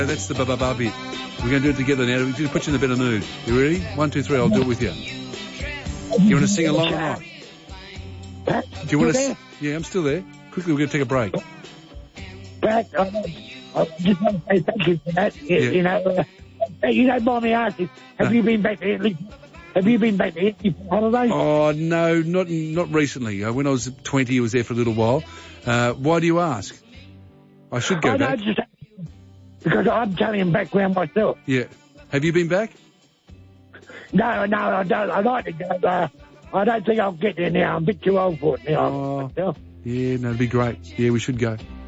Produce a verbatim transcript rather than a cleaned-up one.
That's the ba-ba-ba bit. We're going to do it together now. We're going to put you in a better mood. You ready? One, two, three, I'll do it with you. You want to sing along or not? Pat, Do you want to? there? S- yeah, I'm still there. Quickly, we're going to take a break. Pat, I, I just want to say thank you for that. You, Yeah. you know, uh, you don't mind me asking, have No. you been back to Italy? Have you been back to Italy for holidays? Oh, no, not not recently. Uh, when I was twenty, I was there for a little while. Uh, why do you ask? I should go I back. know, just because I'm telling background myself. Yeah. Have you been back? No, no, I don't. I like to go. Uh, I don't think I'll get there now. I'm a bit too old for it now. Oh. myself. Yeah, no, it'd be great. Yeah, we should go.